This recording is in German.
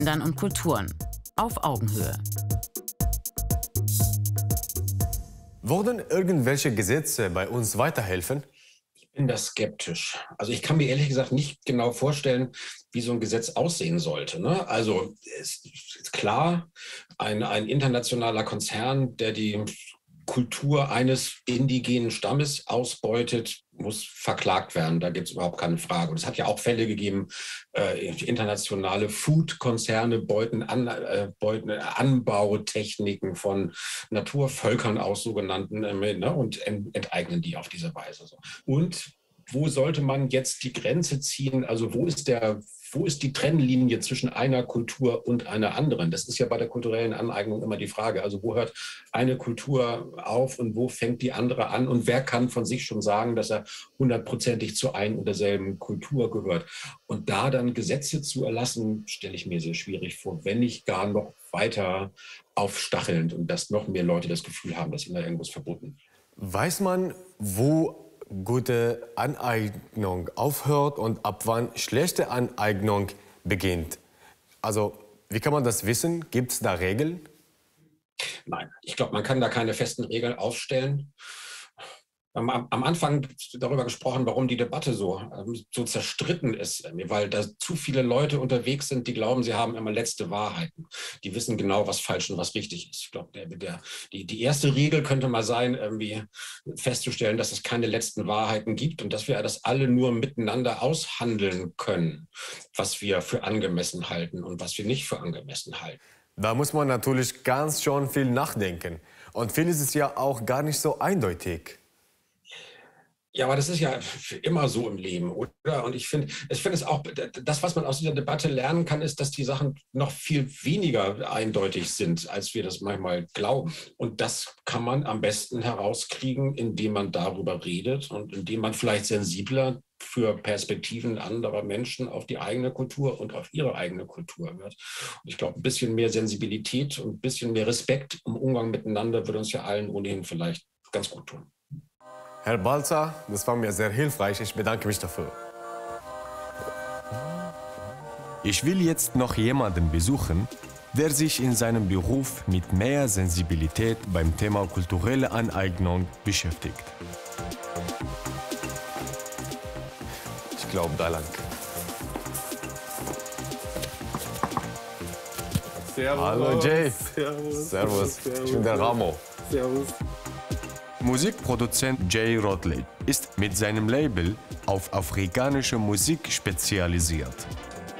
Ländern und Kulturen auf Augenhöhe. Würden irgendwelche Gesetze bei uns weiterhelfen? Ich bin da skeptisch. Also ich kann mir ehrlich gesagt nicht genau vorstellen, wie so ein Gesetz aussehen sollte. Ne? Also es ist klar, ein internationaler Konzern, der die Kultur eines indigenen Stammes ausbeutet, muss verklagt werden. Da gibt es überhaupt keine Frage. Und es hat ja auch Fälle gegeben, internationale Food-Konzerne beuten Anbautechniken von Naturvölkern aus, sogenannten, ne, und enteignen die auf diese Weise. So. Und wo sollte man jetzt die Grenze ziehen? Also wo ist die Trennlinie zwischen einer Kultur und einer anderen? Das ist ja bei der kulturellen Aneignung immer die Frage. Also wo hört eine Kultur auf und wo fängt die andere an? Und wer kann von sich schon sagen, dass er hundertprozentig zu ein und derselben Kultur gehört? Und da dann Gesetze zu erlassen, stelle ich mir sehr schwierig vor, wenn nicht gar noch weiter aufstachelnd und dass noch mehr Leute das Gefühl haben, dass ihnen da irgendwas verboten wird. Weiß man, wo gute Aneignung aufhört und ab wann schlechte Aneignung beginnt? Also, wie kann man das wissen? Gibt es da Regeln? Nein, ich glaube, man kann da keine festen Regeln aufstellen. Am Anfang darüber gesprochen, warum die Debatte so zerstritten ist, weil da zu viele Leute unterwegs sind, die glauben, sie haben immer letzte Wahrheiten. Die wissen genau, was falsch und was richtig ist. Ich glaube, die erste Regel könnte mal sein, irgendwie festzustellen, dass es keine letzten Wahrheiten gibt und dass wir das alle nur miteinander aushandeln können, was wir für angemessen halten und was wir nicht für angemessen halten. Da muss man natürlich ganz schön viel nachdenken. Und vieles ist ja auch gar nicht so eindeutig. Ja, aber das ist ja immer so im Leben, oder? Und ich finde es auch, das, was man aus dieser Debatte lernen kann, ist, dass die Sachen noch viel weniger eindeutig sind, als wir das manchmal glauben. Und das kann man am besten herauskriegen, indem man darüber redet und indem man vielleicht sensibler für Perspektiven anderer Menschen auf die eigene Kultur und auf ihre eigene Kultur wird. Und ich glaube, ein bisschen mehr Sensibilität und ein bisschen mehr Respekt im Umgang miteinander würde uns ja allen ohnehin vielleicht ganz gut tun. Herr Balzer, das war mir sehr hilfreich. Ich bedanke mich dafür. Ich will jetzt noch jemanden besuchen, der sich in seinem Beruf mit mehr Sensibilität beim Thema kulturelle Aneignung beschäftigt. Ich glaube, da lang. Servus. Hallo Jay. Servus. Servus. Ich bin der Ramo. Servus. Musikproduzent Jay Rodley ist mit seinem Label auf afrikanische Musik spezialisiert.